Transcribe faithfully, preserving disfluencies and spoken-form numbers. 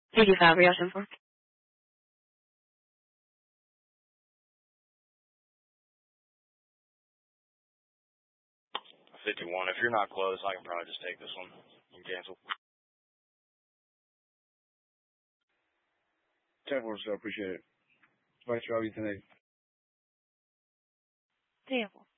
fifty-five, Real Simple. fifty-one. If you're not close, I can probably just take this one and cancel. ten four, so appreciate it. Nice job you tonight. Ten four.